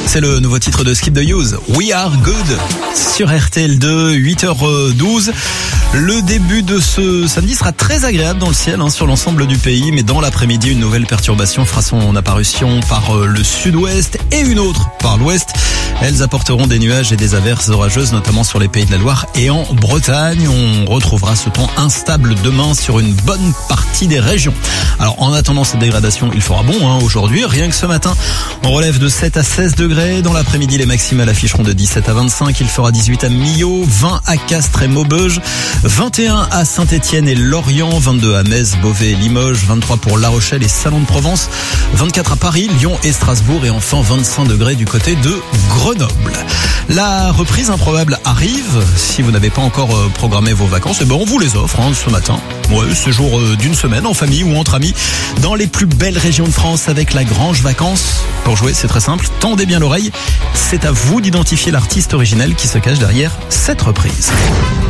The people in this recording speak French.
C'est le nouveau titre de Skip the Use, We Are Good, sur RTL2, 8h12. Le début de ce samedi sera très agréable dans le ciel sur l'ensemble du pays, mais dans l'après-midi, une nouvelle perturbation fera son apparition par le sud-ouest et une autre par l'ouest. Elles apporteront des nuages et des averses orageuses, notamment sur les Pays de la Loire et en Bretagne. On retrouvera ce temps instable demain sur une bonne partie des régions. Alors en attendant cette dégradation, il fera bon aujourd'hui. Rien que ce matin, on relève de 7 à 16 degrés. Dans l'après-midi, les maximales afficheront de 17 à 25. Il fera 18 à Millau, 20 à Castres et Maubeuge, 21 à Saint-Étienne et Lorient, 22 à Metz, Beauvais et Limoges, 23 pour La Rochelle et Salon de Provence, 24 à Paris, Lyon et Strasbourg et enfin 25 degrés du côté de Grenoble. La reprise improbable arrive. Si vous n'avez pas encore programmé vos vacances, on vous les offre ce matin. Ouais, ce jour d'une semaine en famille ou entre amis dans les plus belles régions de France avec la Grange Vacances. Pour jouer, c'est très simple. Tendez bien l'oreille. C'est à vous d'identifier l'artiste originel qui se cache derrière cette reprise.